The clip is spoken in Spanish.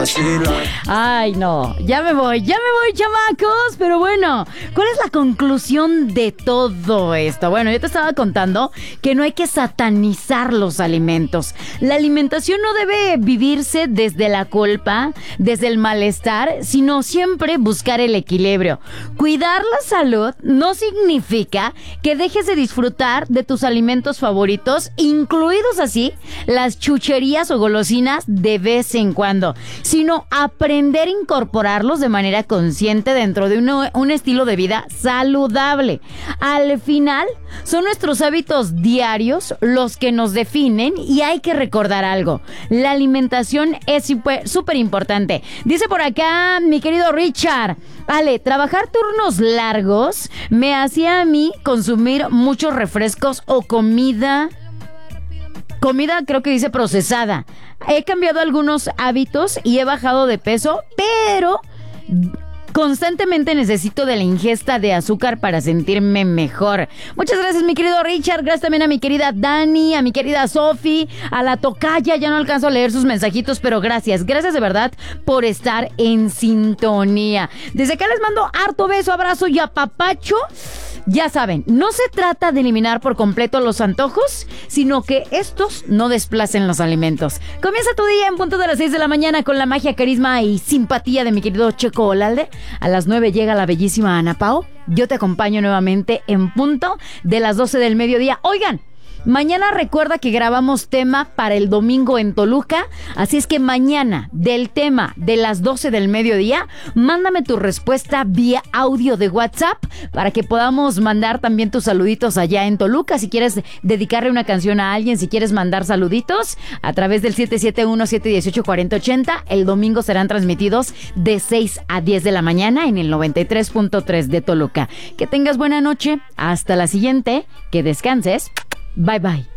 Ay, no, ya me voy, chamacos. Pero bueno, ¿cuál es la conclusión de todo esto? Bueno, yo te estaba contando que no hay que satanizar los alimentos. La alimentación no debe vivirse desde la culpa, desde el malestar, sino siempre buscar el equilibrio. Cuidar la salud no significa que dejes de disfrutar de tus alimentos favoritos, incluidos así las chucherías o golosinas de vez en cuando, sino aprender a incorporarlos de manera consciente dentro de un estilo de vida saludable. Al final, son nuestros hábitos diarios los que nos definen y hay que recordar algo. La alimentación es súper importante. Dice por acá mi querido Richard: Ale, trabajar turnos largos me hacía a mí consumir muchos refrescos o comida, creo que dice procesada. He cambiado algunos hábitos y he bajado de peso, pero constantemente necesito de la ingesta de azúcar para sentirme mejor. Muchas gracias, mi querido Richard. Gracias también a mi querida Dani, a mi querida Sofi, a la tocaya. Ya no alcanzo a leer sus mensajitos, pero gracias. Gracias de verdad por estar en sintonía. Desde acá les mando harto beso, abrazo y apapacho. Ya saben, no se trata de eliminar por completo los antojos, sino que estos no desplacen los alimentos. Comienza tu día en punto de las 6 de la mañana con la magia, carisma y simpatía de mi querido Checo Olalde. A las 9 llega la bellísima Ana Pao. Yo te acompaño nuevamente en punto de las 12 del mediodía. Oigan, mañana recuerda que grabamos tema para el domingo en Toluca, así es que mañana del tema de las 12 del mediodía, mándame tu respuesta vía audio de WhatsApp para que podamos mandar también tus saluditos allá en Toluca. Si quieres dedicarle una canción a alguien, si quieres mandar saluditos a través del 771-718-4080, el domingo serán transmitidos de 6 a 10 de la mañana en el 93.3 de Toluca. Que tengas buena noche, hasta la siguiente, que descanses. Bye bye.